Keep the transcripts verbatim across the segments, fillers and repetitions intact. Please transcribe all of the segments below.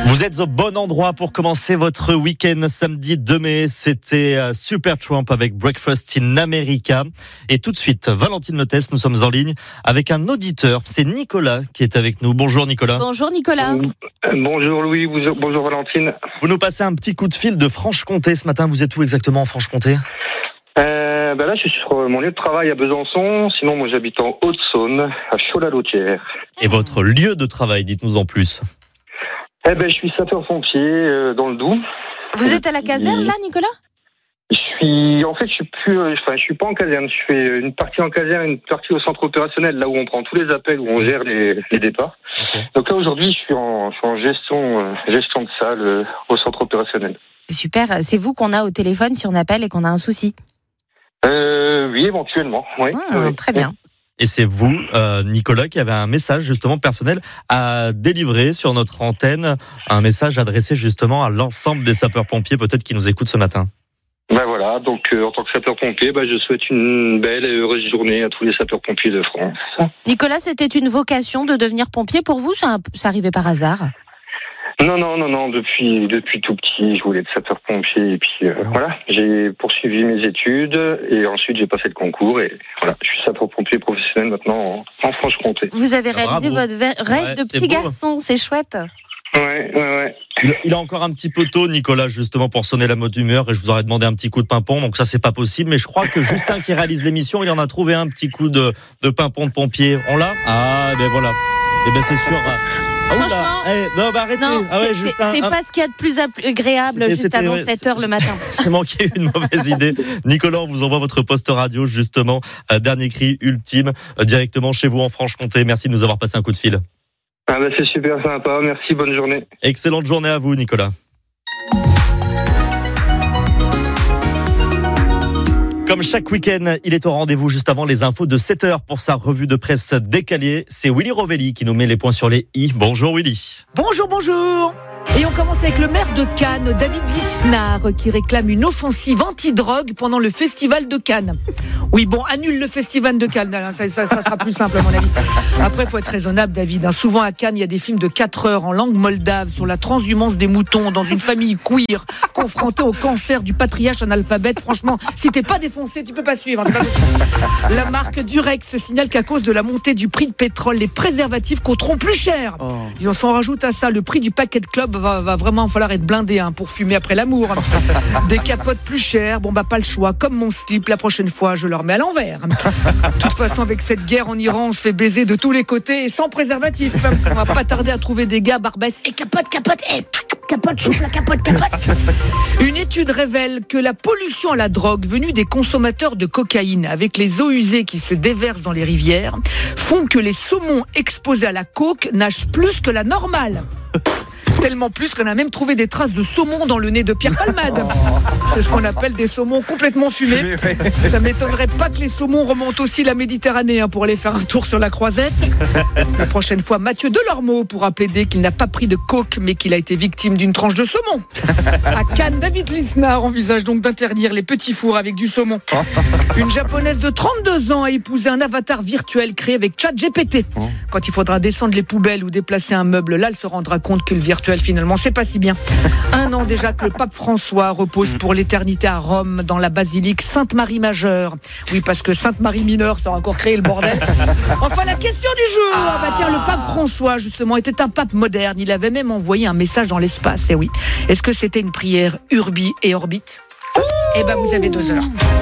Vous êtes au bon endroit pour commencer votre week-end samedi deux mai. C'était Supertramp avec Breakfast in America. Et tout de suite, Valentine Notès, nous sommes en ligne avec un auditeur. C'est Nicolas qui est avec nous. Bonjour Nicolas. Bonjour Nicolas. Euh, bonjour Louis, bonjour Valentine. Vous nous passez un petit coup de fil de Franche-Comté ce matin. Vous êtes où exactement en Franche-Comté ? Euh, ben là, je suis sur mon lieu de travail à Besançon. Sinon, moi, j'habite en Haute-Saône, à Chaux-la-Lautière. Et votre lieu de travail, dites-nous en plus. Eh ben, je suis sapeur-pompier euh, dans le Doubs. Vous êtes à la caserne, là, Nicolas ? Je suis, en fait, je suis plus, euh, enfin, je suis pas en caserne. Je fais une partie en caserne, une partie au centre opérationnel, là où on prend tous les appels, où on gère les, les départs. Okay. Donc là, aujourd'hui, je suis en, je suis en gestion, euh, gestion de salle euh, au centre opérationnel. C'est super. C'est vous qu'on a au téléphone si on appelle et qu'on a un souci. Euh, oui, éventuellement. Oui. Ah, oui. Très bien. Et c'est vous, euh, Nicolas, qui avez un message justement personnel à délivrer sur notre antenne, un message adressé justement à l'ensemble des sapeurs-pompiers, peut-être qui nous écoutent ce matin. Ben voilà, donc euh, en tant que sapeur-pompier, ben, je souhaite une belle et heureuse journée à tous les sapeurs-pompiers de France. Nicolas, c'était une vocation de devenir pompier pour vous ? Ça, ça arrivait par hasard ? Non, non, non, non. Depuis, depuis tout petit, je voulais être sapeur-pompier. Et puis, euh, voilà, j'ai poursuivi mes études et ensuite j'ai passé le concours. Et voilà, je suis sapeur-pompier professionnel maintenant en, en Franche-Comté. Vous avez réalisé Bravo. votre rêve Ouais, de petit garçon, c'est chouette. Ouais, ouais, ouais. Il, il a encore un petit peu tôt, Nicolas, justement, pour sonner la mode d'humeur. Et je vous aurais demandé un petit coup de pimpon. Donc ça, c'est pas possible. Mais je crois que Justin, qui réalise l'émission, il en a trouvé un petit coup de, de pimpon de pompier. On l'a ? Ah, ben voilà. Et ben c'est sûr. Ah, Franchement, eh, non, bah arrêtez. non, ah ouais, c'est, Justin, c'est un... pas ce qu'il y a de plus agréable c'était, juste c'était, avant ouais, sept heures le matin. C'est manqué une mauvaise idée. Nicolas, on vous envoie votre poste radio, justement. Euh, dernier cri ultime, euh, directement chez vous en Franche-Comté. Merci de nous avoir passé un coup de fil. Ah bah c'est super sympa. Merci, bonne journée. Excellente journée à vous, Nicolas. Comme chaque week-end, il est au rendez-vous juste avant les infos de sept heures pour sa revue de presse décalée. C'est Willy Rovelli qui nous met les points sur les i. Bonjour Willy. Bonjour, bonjour. Et on commence avec le maire de Cannes, David Lisnard, qui réclame une offensive anti-drogue pendant le festival de Cannes. Oui, bon, annule le festival de Cannes, ça, ça, ça sera plus simple à mon avis. Après, il faut être raisonnable, David. Souvent à Cannes, il y a des films de quatre heures en langue moldave sur la transhumance des moutons dans une famille queer confrontée au cancer du patriarche analphabète. Franchement, si t'es pas défoncé, tu peux pas suivre. C'est pas possible. La marque Durex signale qu'à cause de la montée du prix de pétrole, les préservatifs coûteront plus cher. Oh. Et on s'en rajoute à ça, le prix du paquet de club va, va vraiment falloir être blindé hein, pour fumer après l'amour. Des capotes plus chères, bon bah pas le choix. Comme mon slip, la prochaine fois, je le remets à l'envers. De toute façon, avec cette guerre en Iran, on se fait baiser de tous les côtés et sans préservatif. On va pas tarder à trouver des gars barbesses. Et capote, capote, et capote, choupe la capote, capote. Une étude révèle que la pollution à la drogue venue des consommateurs de cocaïne avec les eaux usées qui se déversent dans les rivières font que les saumons exposés à la coke nagent plus que la normale. Tellement plus qu'on a même trouvé des traces de saumon dans le nez de Pierre Palmade. C'est ce qu'on appelle des saumons complètement fumés. Ça m'étonnerait pas que les saumons remontent aussi la Méditerranée hein, pour aller faire un tour sur la Croisette. La prochaine fois, Mathieu Delormeau pourra plaider qu'il n'a pas pris de coke, mais qu'il a été victime d'une tranche de saumon. À Cannes, David Lisnard envisage donc d'interdire les petits fours avec du saumon. Une japonaise de trente-deux ans a épousé un avatar virtuel créé avec ChatGPT. Quand il faudra descendre les poubelles ou déplacer un meuble, là, elle se rendra compte que le virtuel finalement, c'est pas si bien. Un an déjà que le pape François repose pour l'éternité à Rome, dans la basilique Sainte-Marie Majeure. Oui, parce que Sainte-Marie Mineure, ça a encore créé le bordel. Enfin, la question du jour. Ah bah tiens, le pape François, justement, était un pape moderne. Il avait même envoyé un message dans l'espace. Et oui. Est-ce que c'était une prière Urbi et Orbit ? Eh ben, vous avez deux heures.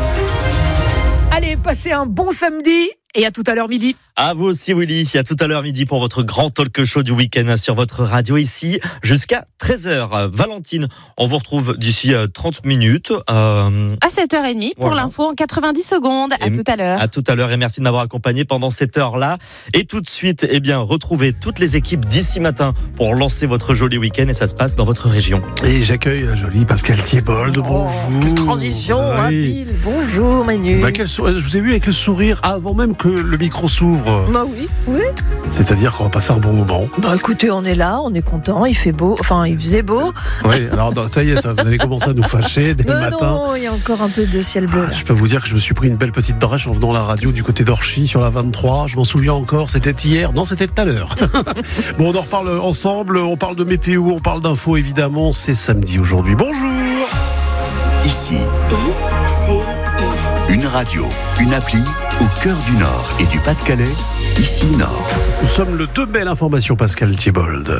Allez, passez un bon samedi. Et à tout à l'heure midi. À vous aussi, Willy. À tout à l'heure midi pour votre grand talk show du week-end sur votre radio ici jusqu'à treize heures. Valentine, on vous retrouve d'ici trente minutes. Euh... À sept heures trente pour voilà. L'info en quatre-vingt-dix secondes. À et tout à l'heure. À tout à l'heure et merci de m'avoir accompagné pendant cette heure-là. Et tout de suite, eh bien, retrouvez toutes les équipes d'ici matin pour lancer votre joli week-end et ça se passe dans votre région. Et j'accueille la jolie Pascal Thiebold. Bonjour. Oh, quelle transition, oui. Rapide. Bonjour, Manu. Bah, quel sou... Je vous ai vu avec le sourire avant même que que le micro s'ouvre. Bah oui, oui. C'est-à-dire qu'on va passer un bon moment. Bah écoutez, on est là, on est content, il fait beau, enfin il faisait beau. Oui, alors non, ça y est, ça, vous allez commencer à nous fâcher dès Mais le matin. non, il y a encore un peu de ciel bleu. Ah, Là. je peux vous dire que je me suis pris une belle petite drèche en venant à la radio du côté d'Orchy sur la vingt-trois. Je m'en souviens encore, c'était hier. Non, c'était tout à l'heure. Bon, on en reparle ensemble. On parle de météo, on parle d'infos évidemment. C'est samedi aujourd'hui. Bonjour. Ici, I C I. Une radio, une appli au cœur du Nord et du Pas-de-Calais. Ici Nord. Nous sommes le deux mai, l'information Pascal Thiebold.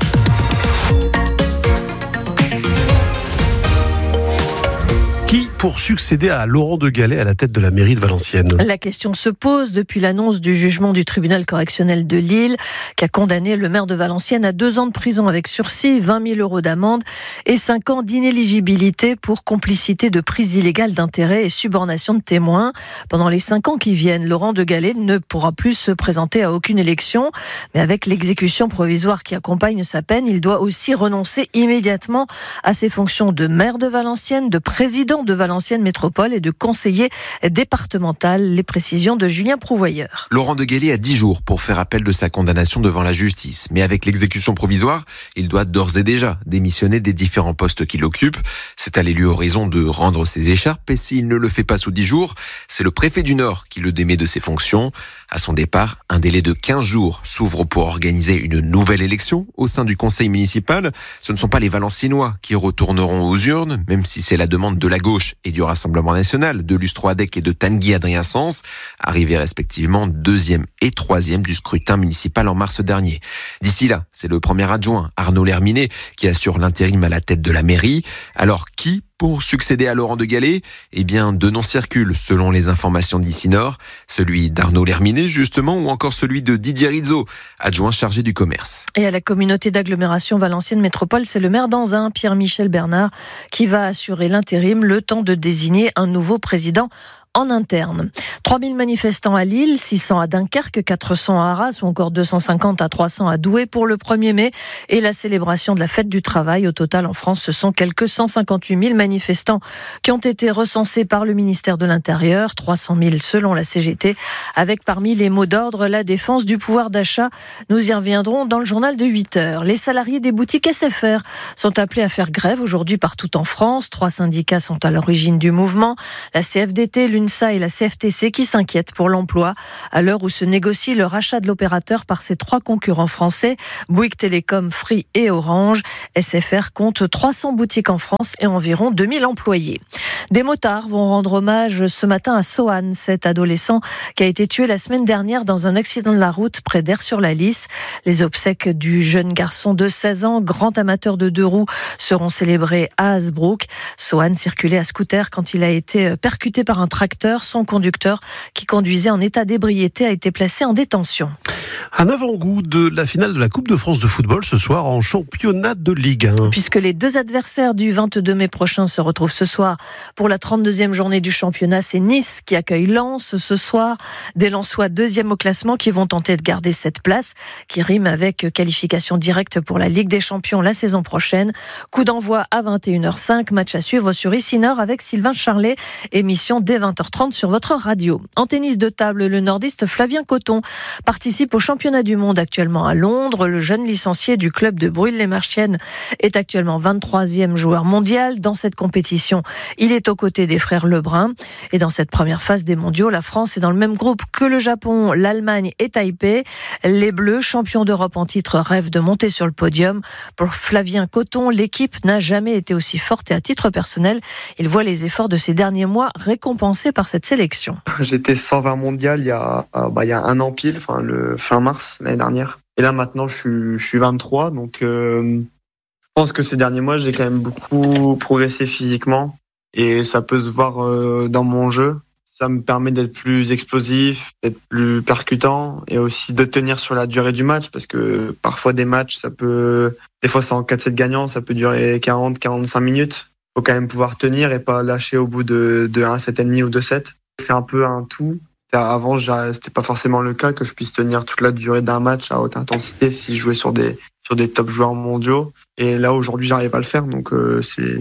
Qui pour succéder à Laurent de Gallet à la tête de la mairie de Valenciennes? La question se pose depuis l'annonce du jugement du tribunal correctionnel de Lille qui a condamné le maire de Valenciennes à deux ans de prison avec sursis, vingt mille euros d'amende et cinq ans d'inéligibilité pour complicité de prise illégale d'intérêt et subornation de témoins. Pendant les cinq ans qui viennent, Laurent de Gallet ne pourra plus se présenter à aucune élection, mais avec l'exécution provisoire qui accompagne sa peine, il doit aussi renoncer immédiatement à ses fonctions de maire de Valenciennes, de président de Valenciennes Métropole et de conseiller départemental. Les précisions de Julien Prouvoyeur. Laurent de Gallet a dix jours pour faire appel de sa condamnation devant la justice. Mais avec l'exécution provisoire, il doit d'ores et déjà démissionner des différents postes qu'il occupe. C'est à l'élu Horizon de rendre ses écharpes et s'il ne le fait pas sous dix jours, c'est le préfet du Nord qui le démet de ses fonctions. À son départ, un délai de quinze jours s'ouvre pour organiser une nouvelle élection au sein du conseil municipal. Ce ne sont pas les Valenciennois qui retourneront aux urnes, même si c'est la demande de la gauche et du Rassemblement national, de Lustro Adec et de Tanguy Adrien Sens, arrivés respectivement deuxième et troisième du scrutin municipal en mars dernier. D'ici là, c'est le premier adjoint, Arnaud Lerminet, qui assure l'intérim à la tête de la mairie. Alors qui pour succéder à Laurent de Gallet? Eh bien, deux noms circulent selon les informations d'Ici Nord. Celui d'Arnaud Lerminet, justement, ou encore celui de Didier Rizzo, adjoint chargé du commerce. Et à la communauté d'agglomération Valenciennes Métropole, c'est le maire d'Anzin, Pierre-Michel Bernard, qui va assurer l'intérim le temps de désigner un nouveau président en interne. trois mille manifestants à Lille, six cents à Dunkerque, quatre cents à Arras ou encore deux cent cinquante à trois cents à Douai pour le premier mai et la célébration de la fête du travail. Au total, en France, ce sont quelques cent cinquante-huit mille manifestants qui ont été recensés par le ministère de l'Intérieur, trois cent mille selon la C G T, avec parmi les mots d'ordre la défense du pouvoir d'achat. Nous y reviendrons dans le journal de huit heures. Les salariés des boutiques S F R sont appelés à faire grève aujourd'hui partout en France. Trois syndicats sont à l'origine du mouvement. La C F D T, l'UNSA et la C F T C qui s'inquiètent pour l'emploi à l'heure où se négocie le rachat de l'opérateur par ses trois concurrents français, Bouygues Télécom, Free et Orange. S F R compte trois cents boutiques en France et environ deux mille employés. Des motards vont rendre hommage ce matin à Sohan, cet adolescent qui a été tué la semaine dernière dans un accident de la route près d'Aire-sur-la-Lys. Les obsèques du jeune garçon de seize ans, grand amateur de deux roues, seront célébrées à Hasbrook. Sohan circulait à scooter quand il a été percuté par un tracteur. Son conducteur, qui conduisait en état d'ébriété, a été placé en détention. Un avant-goût de la finale de la Coupe de France de football ce soir en championnat de Ligue un. Puisque les deux adversaires du vingt-deux mai prochain se retrouvent ce soir pour la trente-deuxième journée du championnat, c'est Nice qui accueille Lens ce soir. Des Lensois deuxième au classement qui vont tenter de garder cette place, qui rime avec qualification directe pour la Ligue des Champions la saison prochaine. Coup d'envoi à vingt et une heures cinq, match à suivre sur Ici Nord avec Sylvain Charlet, émission dès vingt heures trente sur votre radio. En tennis de table, le nordiste Flavien Coton participe au championnat du monde actuellement à Londres. Le jeune licencié du club de Brûle-les-Marchiennes est actuellement vingt-troisième joueur mondial. Dans cette compétition, il est aux côtés des frères Lebrun. Et dans cette première phase des mondiaux, la France est dans le même groupe que le Japon, l'Allemagne et Taipei. Les Bleus, champions d'Europe en titre, rêvent de monter sur le podium. Pour Flavien Coton, l'équipe n'a jamais été aussi forte et à titre personnel, il voit les efforts de ces derniers mois récompensés par cette sélection. J'étais cent vingt mondial il y a, bah, il y a un an pile, enfin le fin mars l'année dernière. Et là maintenant je suis, je suis vingt-trois, donc euh, je pense que ces derniers mois j'ai quand même beaucoup progressé physiquement et ça peut se voir euh, dans mon jeu. Ça me permet d'être plus explosif, d'être plus percutant et aussi de tenir sur la durée du match parce que parfois des matchs, ça peut, des fois c'est en quatre sept gagnant, ça peut durer quarante à quarante-cinq minutes. Faut quand même pouvoir tenir et pas lâcher au bout de, de un sept virgule cinq ou deux sept. C'est un peu un tout. Avant, c'était pas forcément le cas que je puisse tenir toute la durée d'un match à haute intensité si je jouais sur des, sur des top joueurs mondiaux. Et là, aujourd'hui, j'arrive à le faire. Donc, euh, c'est,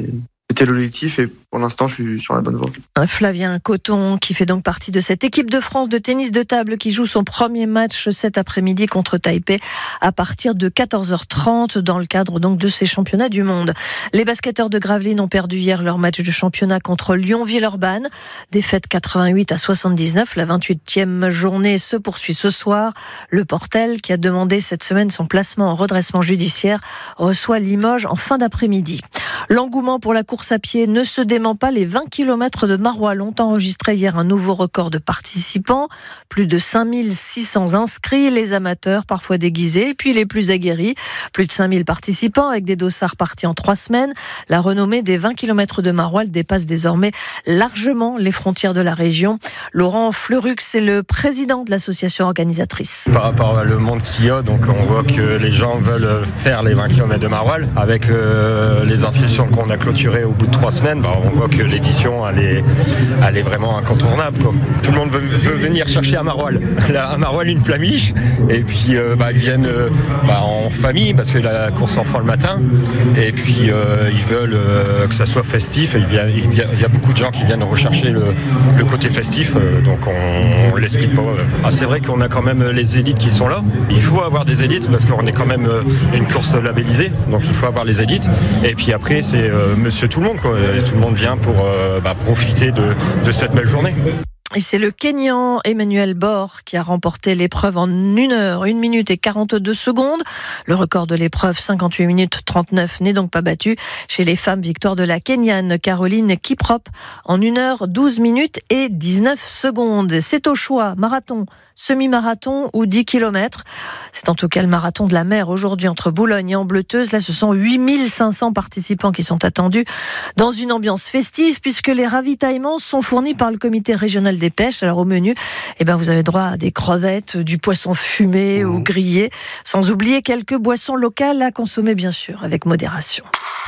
c'était l'objectif et pour l'instant, je suis sur la bonne voie. Flavien Coton, qui fait donc partie de cette équipe de France de tennis de table qui joue son premier match cet après-midi contre Taipei à partir de quatorze heures trente dans le cadre donc de ces championnats du monde. Les basketteurs de Gravelines ont perdu hier leur match de championnat contre Lyon-Villeurbanne. Défaite quatre-vingt-huit à soixante-dix-neuf. La vingt-huitième journée se poursuit ce soir. Le Portel, qui a demandé cette semaine son placement en redressement judiciaire, reçoit Limoges en fin d'après-midi. L'engouement pour la course à pied ne se dément pas. Les vingt kilomètres de Maroilles ont enregistré hier un nouveau record de participants. Plus de cinq mille six cents inscrits, les amateurs parfois déguisés, puis les plus aguerris. Plus de cinq mille participants avec des dossards partis en trois semaines. La renommée des vingt kilomètres de Maroilles dépasse désormais largement les frontières de la région. Laurent Fleurux est le président de l'association organisatrice. Par rapport au monde qu'il y a, donc on voit que les gens veulent faire les vingt kilomètres de Maroilles. Avec euh, les inscriptions qu'on a clôturées au bout de trois semaines, bah, on voit que l'édition elle est, elle est vraiment incontournable, quoi. Tout le monde veut, veut venir chercher à Maroilles. Là, à Maroilles, une flamiche. Et puis euh, bah, ils viennent euh, bah, en famille parce que la course s'en prend le matin. Et puis euh, ils veulent euh, que ça soit festif. Et il, y a, il y a beaucoup de gens qui viennent rechercher le, le côté festif. Euh, donc on ne l'explique pas. Ah, c'est vrai qu'on a quand même les élites qui sont là. Il faut avoir des élites parce qu'on est quand même euh, une course labellisée. Donc il faut avoir les élites. Et puis après, c'est euh, monsieur tout le monde, quoi. Et tout le monde vient pour euh, bah, profiter de, de cette belle journée. Et c'est le Kényan Emmanuel Bor qui a remporté l'épreuve en une heure, une minute et quarante-deux secondes. Le record de l'épreuve, cinquante-huit minutes trente-neuf, n'est donc pas battu. Chez les femmes, victoire de la Kenyane Caroline Kiprop en une heure, douze minutes et dix-neuf secondes. C'est au choix, marathon, semi-marathon ou dix kilomètres. C'est en tout cas le marathon de la mer aujourd'hui entre Boulogne et Ambleteuse. Là, ce sont huit mille cinq cents participants qui sont attendus dans une ambiance festive puisque les ravitaillements sont fournis par le comité régional des pêches. Alors au menu, eh ben, vous avez droit à des crevettes, du poisson fumé mmh. ou grillé, sans oublier quelques boissons locales à consommer bien sûr avec modération.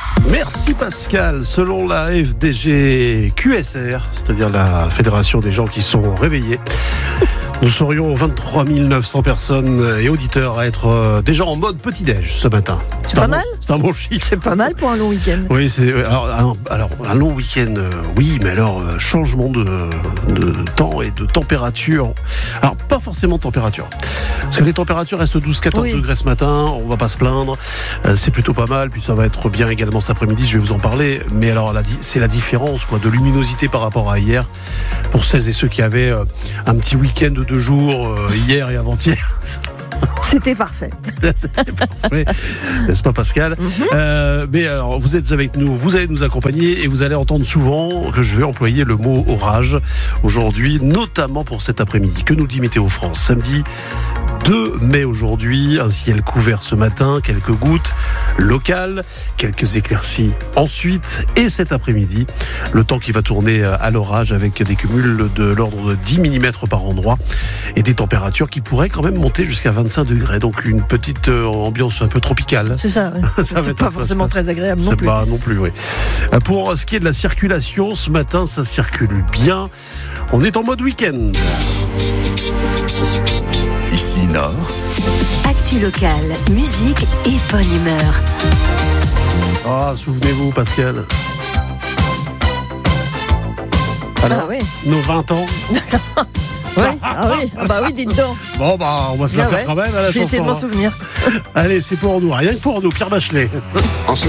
Merci Pascal. Selon la F D G Q S R, c'est-à-dire la Fédération des gens qui sont réveillés, nous serions vingt-trois mille neuf cents personnes et auditeurs à être déjà en mode petit-déj ce matin. C'est, c'est pas mal bon, C'est un bon chiffre. C'est pas mal pour un long week-end. Oui, c'est, alors, un, alors un long week-end, euh, oui, mais alors euh, changement de, de temps et de température. Alors pas forcément de température, parce que les températures restent douze à quatorze oui. degrés ce matin, on va pas se plaindre, euh, c'est plutôt pas mal, puis ça va être bien également cet après-midi, je vais vous en parler, mais alors la, c'est la différence quoi, de luminosité par rapport à hier, pour celles et ceux qui avaient euh, un petit week-end de deux jours euh, hier et avant-hier. C'était parfait. C'était parfait, n'est-ce pas Pascal? mm-hmm. euh, Mais alors, vous êtes avec nous, vous allez nous accompagner et vous allez entendre souvent que je vais employer le mot orage aujourd'hui, notamment pour cet après-midi. Que nous dit Météo France? Samedi deux mai aujourd'hui, un ciel couvert ce matin, quelques gouttes locales, quelques éclaircies ensuite, et cet après-midi, le temps qui va tourner à l'orage avec des cumuls de l'ordre de dix millimètres par endroit et des températures qui pourraient quand même monter jusqu'à vingt-cinq degrés, donc une petite ambiance un peu tropicale. C'est ça, oui. ça c'est pas forcément très agréable non c'est plus. Pas non plus, oui. Pour ce qui est de la circulation, ce matin, ça circule bien. On est en mode week-end. Ici Nord. Actu locale, musique et bonne humeur. Ah, souvenez-vous, Pascal. Alors, ah oui. Nos vingt ans. Oui, ah oui, ah bah oui, dites donc. Bon, bah, on va se la ah faire ouais. quand même à la je vais chanson. essayer de m'en souvenir. Allez, c'est pour nous, rien que pour nous, Pierre Bachelet.